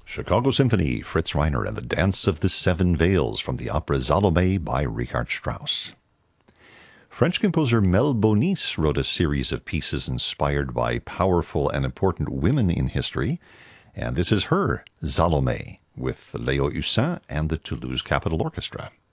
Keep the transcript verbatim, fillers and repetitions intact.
Chicago Symphony, Fritz Reiner and the Dance of the Seven Veils from the opera Salome by Richard Strauss. French composer Mel Bonis wrote a series of pieces inspired by powerful and important women in history, and this is her Salome with Léo Hussin and the Toulouse Capitol Orchestra.